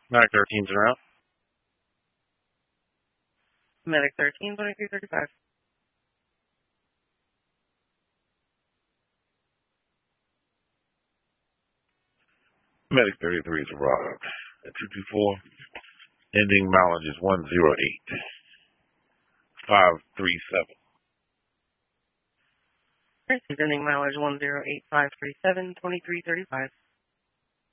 Medic 13's en route. Medic 13, 2335. Medic 33 is arrived at 224. Ending mileage is 108,537. Ending mileage 108,537, 2335.